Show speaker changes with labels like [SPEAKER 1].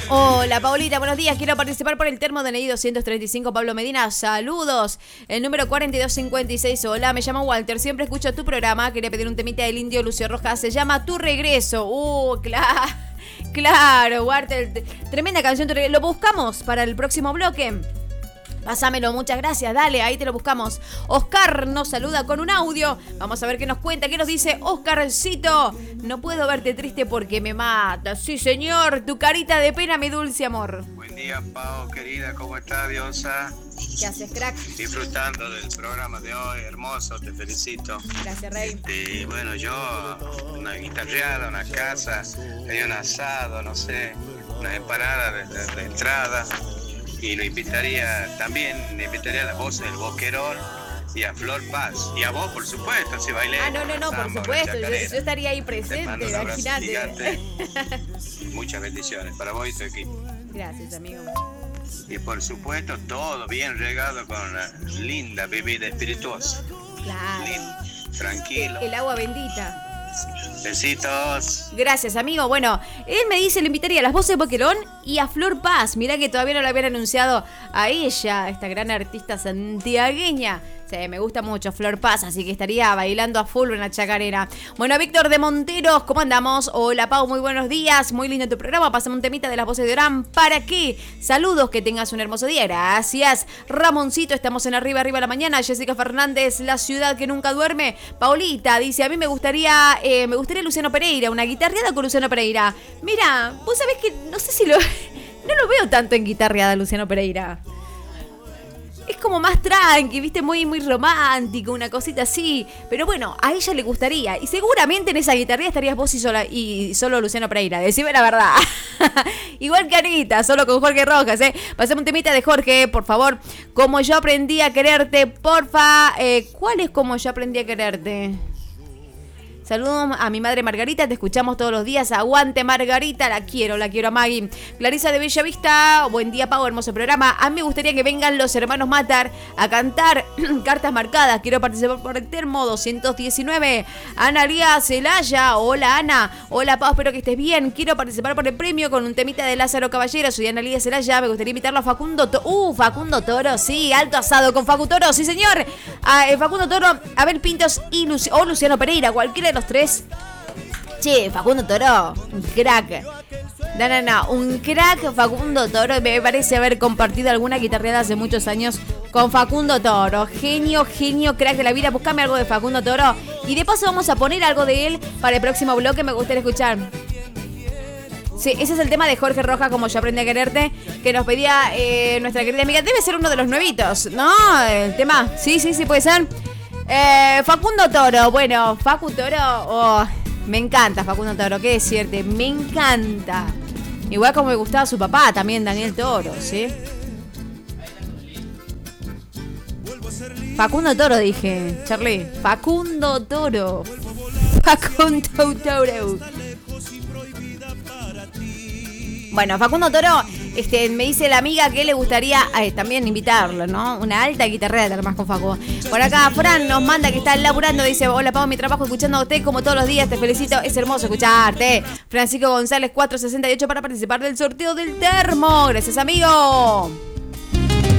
[SPEAKER 1] Hola, Paulita, buenos días. Quiero participar por el termo DNI 235, Pablo Medina. Saludos. El número 4256. Hola, me llamo Walter. Siempre escucho tu programa. Quería pedir un temita del Indio Lucio Rojas. Se llama Tu Regreso. Claro. Claro, Walter. Tremenda canción. Lo buscamos para el próximo bloque. Pásamelo, muchas gracias, dale, ahí te lo buscamos. Oscar nos saluda con un audio. Vamos a ver qué nos cuenta, qué nos dice Oscarcito. No puedo verte triste porque me mata. Sí, señor, tu carita de pena, mi dulce amor.
[SPEAKER 2] Buen día, Pau, querida, ¿cómo estás, diosa?
[SPEAKER 1] ¿Qué haces, crack?
[SPEAKER 2] Disfrutando del programa de hoy, hermoso, te felicito.
[SPEAKER 1] Gracias, Rey.
[SPEAKER 2] Bueno, yo, una guitarreada, una casa, un asado, no sé, una empanada de entrada. Y le invitaría a la voz del Boquerón y a Flor Paz. Y a vos, por supuesto, si bailé.
[SPEAKER 1] No, por supuesto, yo estaría ahí presente, imagínate.
[SPEAKER 2] Muchas bendiciones para vos y tu equipo.
[SPEAKER 1] Gracias, amigo.
[SPEAKER 2] Y por supuesto, todo bien regado con una linda bebida espirituosa.
[SPEAKER 1] Claro.
[SPEAKER 2] Tranquilo.
[SPEAKER 1] El agua bendita.
[SPEAKER 2] Besitos.
[SPEAKER 1] Gracias, amigo. Bueno, él me dice, le invitaría a las voces de Boquerón y a Flor Paz. Mirá que todavía no lo habían anunciado a ella, esta gran artista santiagueña. Sí, me gusta mucho Flor Paz, así que estaría bailando a full en la chacarera. Bueno, Víctor de Monteros, ¿cómo andamos? Hola, Pau, muy buenos días. Muy lindo tu programa. Pásame un temita de las voces de Orán. ¿Para qué? Saludos, que tengas un hermoso día. Gracias. Ramoncito, estamos en Arriba la Mañana. Jessica Fernández, la ciudad que nunca duerme. Paulita dice, a mí me gustaría Luciano Pereira, una guitarreada con Luciano Pereira. Mira, vos sabés que no sé si no lo veo tanto en guitarreada Luciano Pereira. Es como más tranqui, viste, muy, muy romántico, una cosita así. Pero bueno, a ella le gustaría. Y seguramente en esa guitarra estarías vos y solo Luciano Pereira. Decime la verdad. Igual que Anita, solo con Jorge Rojas, Pasame un temita de Jorge, por favor. Como yo aprendí a quererte, porfa. ¿Cuál es Como yo aprendí a quererte? Saludos a mi madre Margarita, te escuchamos todos los días. Aguante, Margarita, la quiero a Maggie. Clarisa de Bellavista, buen día, Pau, hermoso programa. A mí me gustaría que vengan los hermanos Matar a cantar Cartas Marcadas. Quiero participar por el termo 219. Ana Lía Celaya, hola Ana. Hola, Pau, espero que estés bien. Quiero participar por el premio con un temita de Lázaro Caballero. Soy Ana Lía Celaya, me gustaría invitarlo a Facundo Facundo Toro, sí, alto asado con Facu Toro, sí señor. Facundo Toro, Abel Pintos y Luciano Pereira, cualquiera de los tres. Che, Facundo Toro, un crack. No, un crack Facundo Toro. Me parece haber compartido alguna guitarreada hace muchos años con Facundo Toro. Genio, crack de la vida. Buscame algo de Facundo Toro. Y de paso vamos a poner algo de él para el próximo bloque. Me gustaría escuchar. Sí, ese es el tema de Jorge Rojas, Como yo aprendí a quererte, que nos pedía nuestra querida amiga. Debe ser uno de los nuevitos, ¿no? El tema. Sí, puede ser. Facundo Toro, bueno, Facu Toro, me encanta Facundo Toro, qué decirte, me encanta. Igual como me gustaba su papá también, Daniel Toro, ¿sí? Facundo Toro dije, Charlie, Facundo Toro. Bueno, Facundo Toro, me dice la amiga que le gustaría también invitarlo, ¿no? Una alta guitarrera, más con Facu. Por acá, Fran nos manda que está laburando, dice, hola, Pau, mi trabajo escuchándote como todos los días, te felicito, es hermoso escucharte. Francisco González 468 para participar del sorteo del termo. Gracias, amigo.